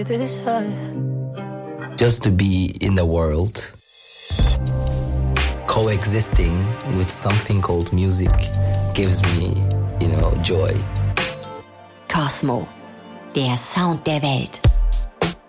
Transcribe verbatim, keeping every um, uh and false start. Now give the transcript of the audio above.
Just to be in the world, coexisting with something called music gives me, you know, joy. Cosmo, der Sound der Welt.